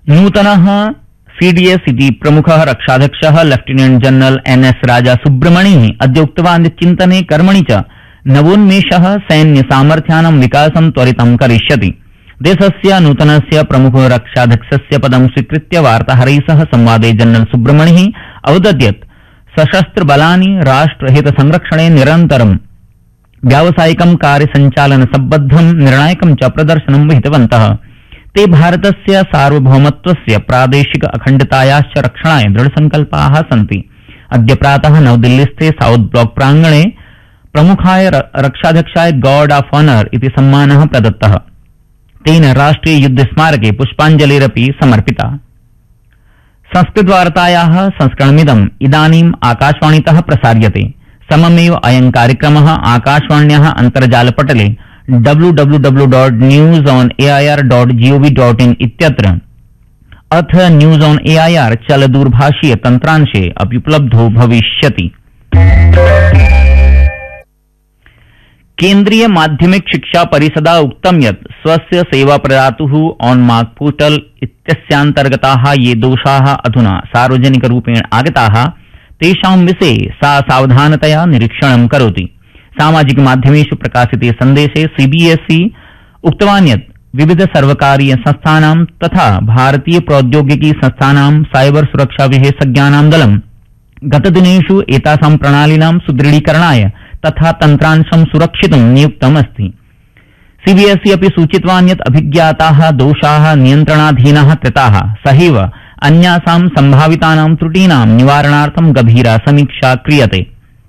नूतनः सीडीएस इति प्रमुखः रक्षाध्यक्षः लेफ्टिनेंट जनरल एनएस राजा सुब्रमणिः अद्य उक्तवान् यत् चिन्तने कर्मणि च नवोन्मेषः सैन्य सामर्थ्यानां विकासं त्वरितं करिष्यति। देशस्य नूतनस्य प्रमुख रक्षाध्यक्षस्य पदं स्वीकृत्य वार्ताहरैः सह संवादे जनरल सुब्रमणिः अवदत् यत् सशस्त्रबलानि राष्ट्रहितसंरक्षणे निरन्तरं व्यावसायिकं कार्यसञ्चालनसम्बद्धं निर्णायकं च प्रदर्शनं विहितवन्तः। ते भारतस्य सार्वभौमत्वस्य प्रादेशिक अखण्डतायाश्च रक्षणाय दृढसंकल्पाः सन्ति। अद्य प्रातः नवदिल्लीस्थे south block प्रांगणे प्रमुखाय रक्षाध्यक्षाय guard of honour इति सम्मानः प्रदत्तः। तेन राष्ट्रिय युद्ध स्मारके पुष्पाञ्जलिरपि समर्पिता। संस्कृतवार्तायाः संस्करणमिदम् इदानीम् आकाशवाणीतः प्रसार्यते। सममेव अयं कार्यक्रमः आकाशवाण्याः अन्तर्जालपटले www.newsonair.gov.in इत्यत्र अथ न्यूज ऑन एआईआर चलदूरभाषीय तन्त्रांशे अपि उपलब्धो भविष्यति। केन्द्रीय माध्यमिक शिक्षा परिषदा उक्तं यत् स्वस्य सेवाप्रदातुः ऑनमार्क पोर्टल इत्यस्यान्तर्गताः ये दोषाः अधुना सार्वजनिकरूपेण आगताः तेषां विषये सा सावधानतया निरीक्षणं करोति। सामाजिक माध्यमेषु प्रकाशिते सन्देशे सीबीएसई उक्तवान् यत् विविध सर्वकारीय संस्थानां तथा भारतीय प्रौद्योगिकी संस्थानां साइबर सुरक्षा विशेषज्ञानां दलं गतदिनेषु एतासां प्रणालीनां सुदृढीकरणाय तथा तन्त्रांशं सुरक्षितुं नियुक्तमस्ति। सीबीएसई अपि सूचितवान् यत् अभिज्ञाताः दोषाः नियन्त्रणाधीनाः कृताः, सहैव अन्यासां सम्भावितानां त्रुटीनां निवारणार्थं गभीरा समीक्षा क्रियते।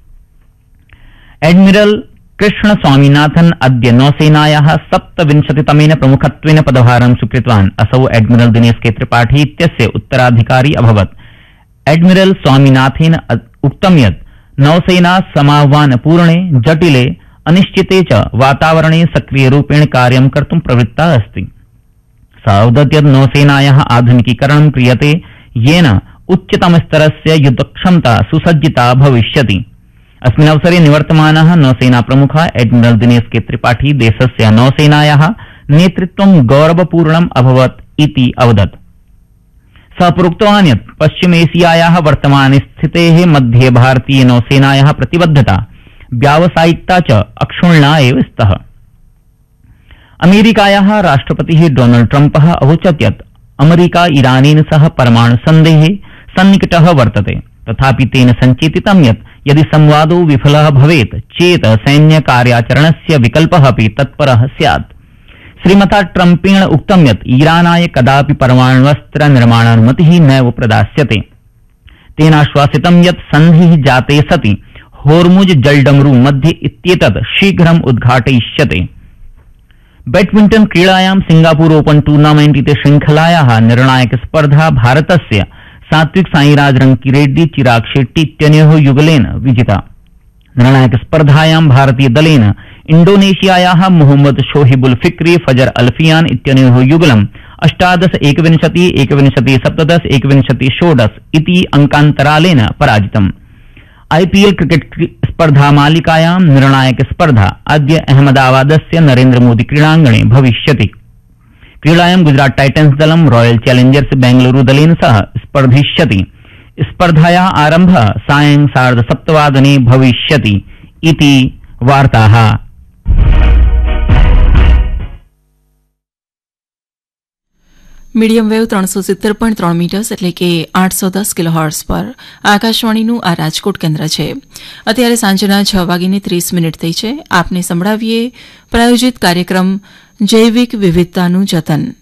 एडमिरल कृष्ण स्वामीनाथन अद्य नौसेनायाः 27तमेन प्रमुखत्वेन पदभारं स्वीकृतवान्। असौ एडमिरल दिनेश के त्रिपाठी इत्यस्य उत्तराधिकारी अभवत्। एडमिरल स्वामीनाथेन उक्तं यत् नौसेना समाह्वानपूर्णे जटिले अनिश्चिते च वातावरणे सक्रियरूपेण कार्यं कर्तुं प्रवृत्ता अस्ति। सा अवदत् यत् नौसेनायाः आधुनिकीकरणं क्रियते येन उच्चतमस्तरस्य युद्धक्षमता सुसज्जिता भविष्यति। अस्मिन् अवसरे निवर्तमानः नौसेना प्रमुखः एडमिरल दिनेश के त्रिपाठी देशस्य नौसेनायाः नेतृत्वं गौरवपूर्णम् अभवत् इति अवदत्। सः प्रोक्तवान् यत् पश्चिमेशियायाः वर्तमानस्थितेः मध्ये भारतीय नौसेनायाः प्रतिबद्धता व्यावसायिकता च अक्षुण्णा एव स्तः। अमेरिकायाः राष्ट्रपतिः डोनाल्ड ट्रम्पः अवोचत् यत् अमेरिका ईरानेन सह परमाणुसन्धेः सन्निकटः वर्तते। तथापि तेन सञ्चेतितं यत् यदि संवादो विफलः भवेत् चेत् सैन्यकार्याचरणस्य विकल्पः अपि तत्परः स्यात्। श्रीमता ट्रम्पेण उक्तं यत् ईरानाय कदापि परमाण्वस्त्र निर्माणानुमतिः नैव प्रदास्यते। तेनाश्वासितं यत् सन्धिः जाते सति होर्मुज जलडमरू मध्ये इत्येतत् शीघ्रम् उद्घाटयिष्यते। बैडमिण्टन क्रीडायां सिंगापुर ओपन टूर्नामेंट इति श्रृंखलायाः निर्णायक स्पर्धा भारतस्य सात्विक साईराज रंकीरेड्डी चिराग शेट्टी इत्यनयोः युगलेन विजिता। निर्णायक स्पर्धायां भारतीय दलेन इंडोनेशियायाः मोहम्मद शोहिबुल फिक्री फजर अल्फियान इत्यनयोः युगलम् 18-21, 21-17, 21-16 इति अंकान्तरालेन पराजितम्। आईपीएल क्रिकेट स्पर्धा मालिकायां निर्णायक स्पर्धा अद्य अहमदाबादस्य नरेन्द्र मोदी क्रीडाङ्गणे भविष्यति। क्रीडायां गुजरात टाइटन्स दलं रॉयल चैलेंजर्स बेंगलुरू दलेन सह स्पर्धिष्यति। स्पर्धायाः आरम्भः सायं 7:30 वादने भविष्यति इति वार्ताः। મીડિયમ વેવ 370.3 મીટર્સ એટલે કે 810 કિલોહર્ટ્ઝ પર આકાશવાણીનું આ રાજકોટ કેન્દ્ર છે। અત્યારે સાંજના 6:30 થઈ છે। આપને સંભળાવીએ પ્રાયોજિત કાર્યક્રમ જૈવિક વિવિધતાનું જતન।